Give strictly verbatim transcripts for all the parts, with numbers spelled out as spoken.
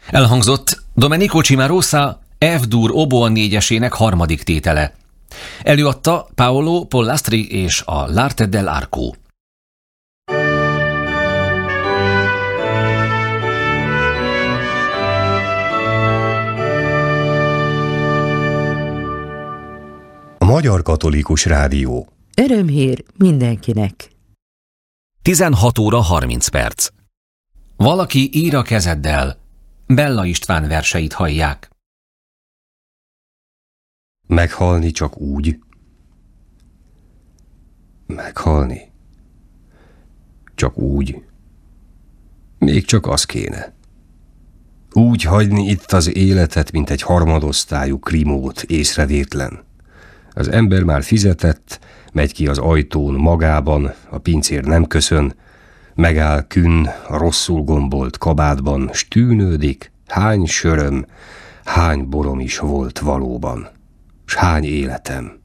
Elhangzott Domenico Cimarosa F-dur oboe négyesének harmadik tétele. Előadta Paolo Pollastri és a L'Arte dell'Arco. A Magyar Katolikus Rádió. Örömhír mindenkinek. tizenhat óra harminc perc. Valaki ír a kezeddel. Bella István verseit hallják. Meghalni csak úgy. Meghalni. Csak úgy. Még csak az kéne. Úgy hagyni itt az életet, mint egy harmadosztályú krimót, észrevétlen. Az ember már fizetett, megy ki az ajtón magában, a pincér nem köszön, megáll künn a rosszul gombolt kabátban, s tűnődik, hány söröm, hány borom is volt valóban, s hány életem.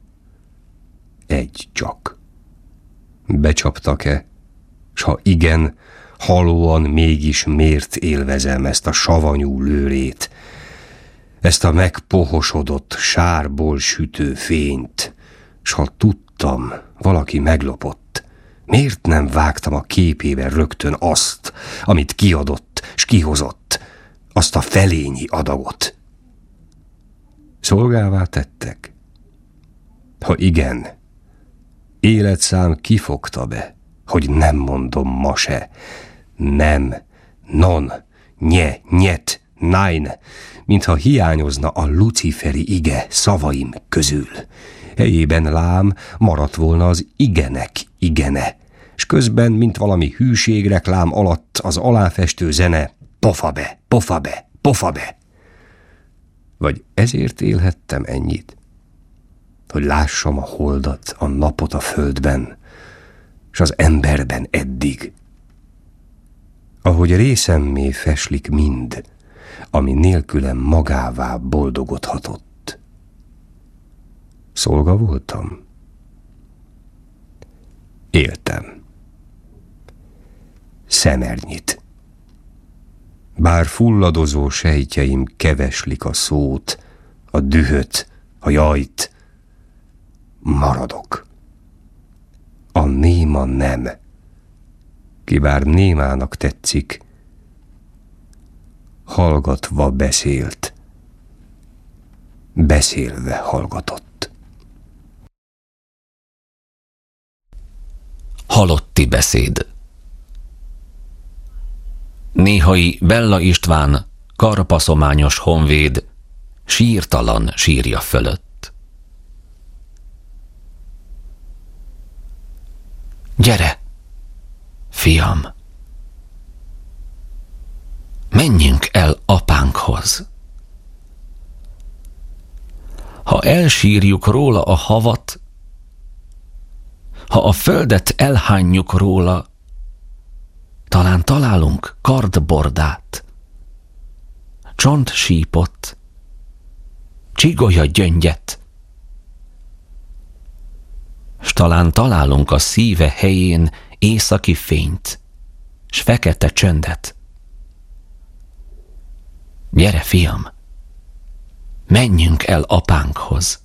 Egy csak. Becsaptak-e? S ha igen, halóan mégis miért élvezem ezt a savanyú lőrét, ezt a megpohosodott, sárból sütő fényt, s ha tudtam, valaki meglopott, miért nem vágtam a képébe rögtön azt, amit kiadott, s kihozott, azt a felényi adagot? Szolgává tettek? Ha igen, életszám kifogta be, hogy nem mondom ma se. Nem, non, nye, nyet, nein, mintha hiányozna a luciferi ige szavaim közül. Helyében lám maradt volna az igenek igene, s közben, mint valami hűségreklám alatt az aláfestő zene, pofa be, pofa be, pofa be. Vagy ezért élhettem ennyit? Hogy lássam a holdat, a napot a földben, s az emberben eddig. Ahogy részemmé feslik mind, ami nélkülem magává boldogodhatott. Szolga voltam. Éltem. Szemernyit. Bár fulladozó sejtjeim keveslik a szót, a dühöt, a jajt, maradok. A néma nem. Ki bár némának tetszik, hallgatva beszélt, beszélve hallgatott. Halotti beszéd. Néhai Bella István karpaszományos honvéd sírtalan sírja fölött. Gyere, fiam! Menjünk el apánkhoz. Ha elsírjuk róla a havat, ha a földet elhányjuk róla, talán találunk kardbordát, csontsípot, csigolya gyöngyet, s talán találunk a szíve helyén északi fényt, s fekete csöndet. Gyere, fiam, menjünk el apánkhoz.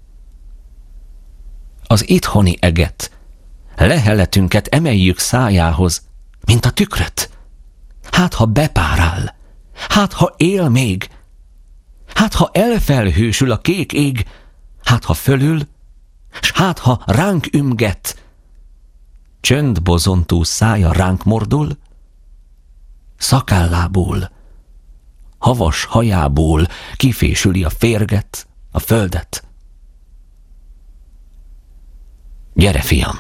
Az itthoni eget, leheletünket emeljük szájához, mint a tükröt. Hát, ha bepárál, hát, ha él még, hát, ha elfelhősül a kék ég, hát, ha fölül, s hát, ha ránk ümget, csöndbozontú szája ránk mordul, szakállából, havas hajából kifésüli a férget, a földet. Gyere, fiam!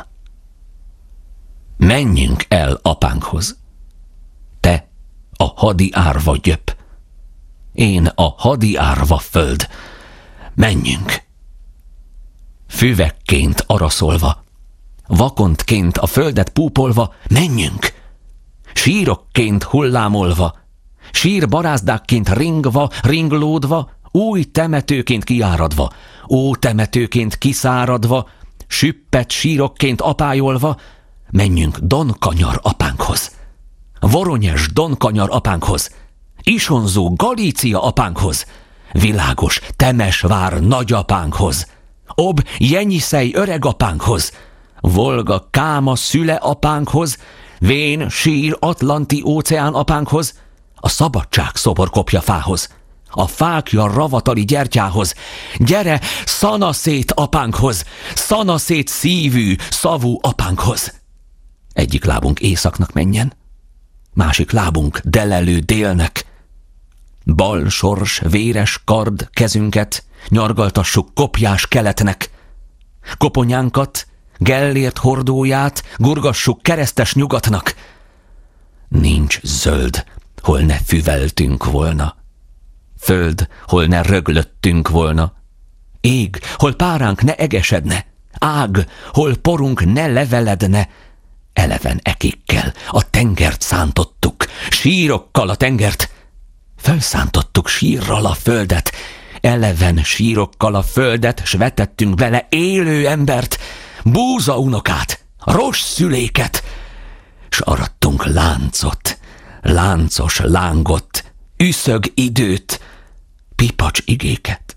Menjünk el apánkhoz. Te a hadi árva gyöp, én a hadi árva föld. Menjünk! Füvekként araszolva, vakontként a földet púpolva, menjünk! Sírokként hullámolva, sírbarázdákként ringva, ringlódva, új temetőként kiáradva, ó temetőként kiszáradva, süppet sírokként apájolva, menjünk Don Kanyar apánkhoz, Voronyes Don Kanyar apánkhoz. Isonzó Galícia apánkhoz, világos Temesvár nagyapánkhoz, Ob Jenyiszej öregapánkhoz, Volga Káma szüle apánkhoz, Vén sír Atlanti óceán apánkhoz, a szabadság szoborkopja fához, a fákja ravatali gyertyához, gyere Szanaszét apánkhoz, Szanaszét szívű, szavú apánkhoz. Egyik lábunk északnak menjen, másik lábunk delelő délnek. Bal sors, véres kard kezünket, nyargaltassuk kopjás keletnek. Koponyánkat, Gellért hordóját gurgassuk keresztes nyugatnak. Nincs zöld, hol ne füveltünk volna, föld, hol ne röglöttünk volna, ég, hol páránk ne egesedne, ág, hol porunk ne leveledne. Eleven ekikkel a tengert szántottuk, sírokkal a tengert, felszántottuk sírral a földet, eleven sírokkal a földet, s vetettünk bele élő embert, búza unokát, ros szüléket, s arattunk láncot, láncos lángot, üszög időt, pipacs igéket.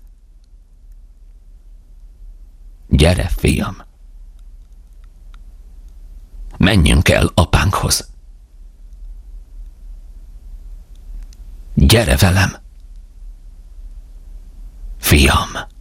Gyere, fiam, menjünk el apánkhoz. Gyere velem, fiam!